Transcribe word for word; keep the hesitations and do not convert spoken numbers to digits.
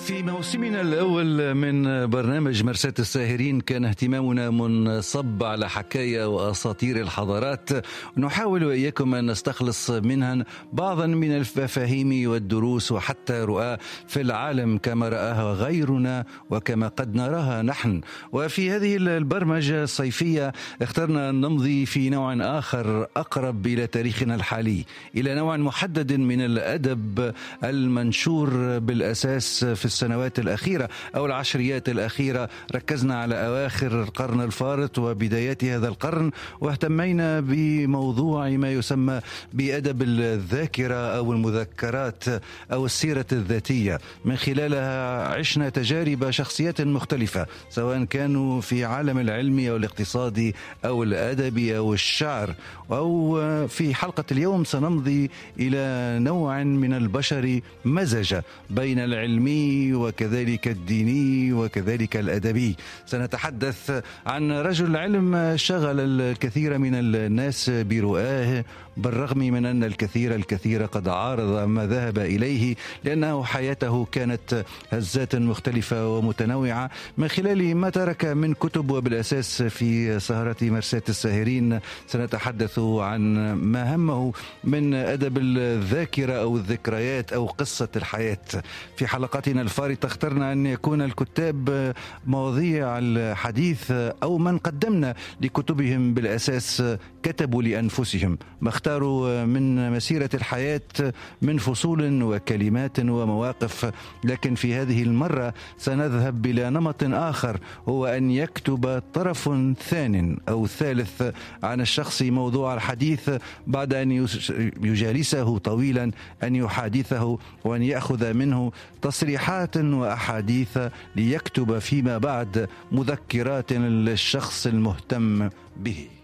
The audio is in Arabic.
في موسمنا الأول من برنامج مرساة الساهرين كان اهتمامنا منصب على حكاية وأساطير الحضارات، نحاول وإياكم أن نستخلص منها بعضا من المفاهيم والدروس وحتى رؤى في العالم كما رآها غيرنا وكما قد نراها نحن. وفي هذه البرمجة الصيفية اخترنا أن نمضي في نوع آخر أقرب إلى تاريخنا الحالي، إلى نوع محدد من الأدب المنشور بالأساس في السنوات الأخيرة أو العشريات الأخيرة. ركزنا على أواخر القرن الفارط وبدايات هذا القرن، واهتمينا بموضوع ما يسمى بأدب الذاكرة أو المذكرات أو السيرة الذاتية. من خلالها عشنا تجارب شخصيات مختلفة، سواء كانوا في عالم العلم أو الاقتصادي أو الأدبي أو الشعر. أو في حلقة اليوم سنمضي إلى نوع من البشر مزج بين العلمي وكذلك الديني وكذلك الأدبي. سنتحدث عن رجل علم شغل الكثير من الناس برؤاه، بالرغم من أن الكثير الكثير قد عارض ما ذهب إليه، لأنه حياته كانت هزات مختلفة ومتنوعة من خلال ما ترك من كتب. وبالأساس في سهرة مرساة الساهرين سنتحدث عن ما همه من أدب الذاكرة أو الذكريات أو قصة الحياة. في حلقاتنا الفارطة اخترنا أن يكون الكتاب مواضيع الحديث أو من قدمنا لكتبهم بالأساس كتبوا لأنفسهم ما اختاروا من مسيرة الحياة من فصول وكلمات ومواقف. لكن في هذه المرة سنذهب إلى نمط آخر، هو أن يكتب طرف ثان أو ثالث عن الشخص موضوع الحديث بعد أن يجالسه طويلا، أن يحادثه وأن يأخذ منه تصريحات وأحاديث ليكتب فيما بعد مذكرات للشخص المهتم به.